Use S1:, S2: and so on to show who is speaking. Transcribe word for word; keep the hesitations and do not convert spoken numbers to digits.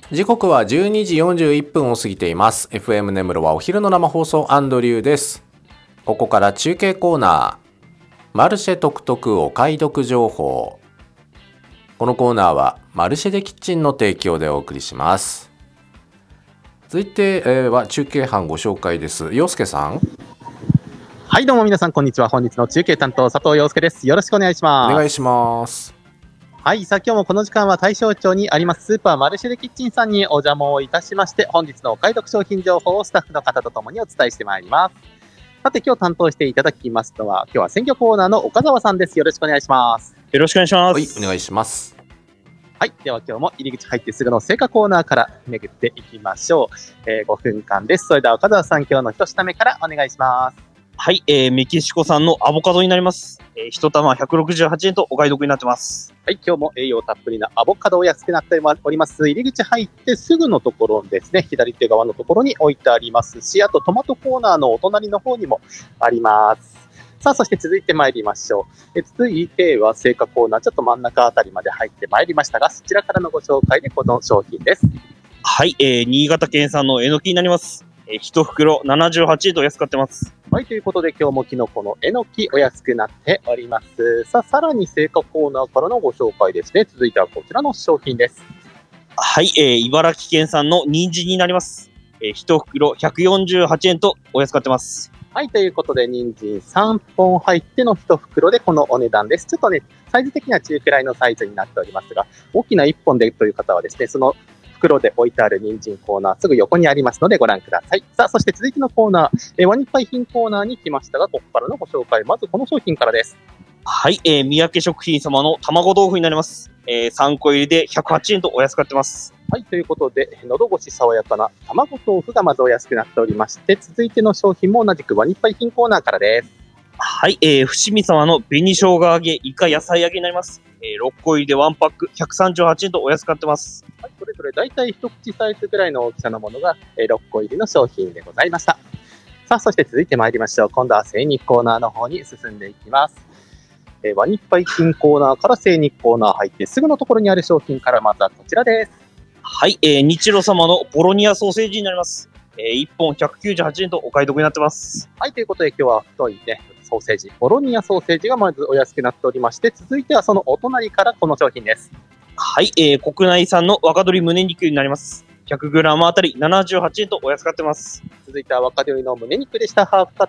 S1: 時刻はじゅうにじよんじゅういっぷんを過ぎています。 エフエム 根室はお昼の生放送アンドリューです。ここから中継コーナー、マルシェ特特お買い得情報。このコーナーはマルシェでキッチンの提供でお送りします。続いて、えー、は中継班ご紹介です。陽介さん。
S2: はい、どうも皆さんこんにちは。本日の中継担当佐藤陽介です。よろしくお願いします。
S1: お願いします。
S2: はい、さあ今日もこの時間は大正町にありますスーパーマルシェでキッチンさんにお邪魔をいたしまして、本日のお買い得商品情報をスタッフの方とともにお伝えしてまいります。さて今日担当していただきますのは、今日は鮮魚コーナーの岡澤さんです。よろしくお願いします。
S3: よろしくお願いします。
S1: はい、お願いします。
S2: はい、では今日も入り口入ってすぐの青果コーナーから巡っていきましょう。えー、ごふんかんです。それでは岡澤さん、今日の一品目からお願いします。
S3: はい、えー、メキシコ産のアボカドになります。えー、一玉ひゃくろくじゅうはちえんとお買い得になってます。
S2: はい、今日も栄養たっぷりなアボカドを安くなっております。入り口入ってすぐのところですね、左手側のところに置いてありますし、あとトマトコーナーのお隣の方にもあります。さあ、そして続いて参りましょう。え続いては青果コーナー、ちょっと真ん中あたりまで入ってまいりましたが、そちらからのご紹介でこの商品です。
S3: はい、えー、新潟県産のえのきになります。えー、一袋ななじゅうはちえんと安くなってます。
S2: はい、ということで今日もキノコのえのきお安くなっております。さあ、さらに青果コーナーからのご紹介ですね。続いてはこちらの商品です。
S3: はい、えー、茨城県産の人参になります。えー、一袋ひゃくよんじゅうはちえんとお安くなってます。
S2: はい、ということで人参さんぽん入ってのいち袋でこのお値段です。ちょっとね、サイズ的には中くらいのサイズになっておりますが、大きないっぽんでという方はですね、その袋で置いてある人参コーナーすぐ横にありますのでご覧ください。さあ、そして続いてのコーナー、えワニパイ品コーナーに来ましたが、ここからのご紹介、まずこの商品からです。
S3: はい、えー、三宅食品様の卵豆腐になります。えー、さんこ入りでひゃくはちえんとお安くなってます。
S2: はい、ということで、喉越し爽やかな卵豆腐がまずお安くなっておりまして、続いての商品も同じくワニパイ品コーナーからです。
S3: はい、えー、伏見様の紅生姜揚げ、イカ野菜揚げになります。えー、ろっこ入りでワンパックひゃくさんじゅうはちえんとお安くなってます。
S2: はい、それぞれ大体一口サイズぐらいの大きさのものがろっこ入りの商品でございました。さあ、そして続いて参りましょう。今度は精肉コーナーの方に進んでいきます。えー、ワニパイ品コーナーから精肉コーナー入ってすぐのところにある商品から、まずはこちらです。
S3: はい、えー、日露様のボロニアソーセージになります。えー、いっぽんひゃくきゅうじゅうはちえんとお買い得になってます。
S2: はい、ということで今日は太いね、ソーセージ、ボロニアソーセージがまずお安くなっておりまして、続いてはそのお隣からこの商品です。
S3: はい、えー、国内産の若鶏胸肉になります。ひゃくグラム あたりななじゅうはちえんとお安くなってます。
S2: 続いては若鶏の胸肉でした。ハーフカッ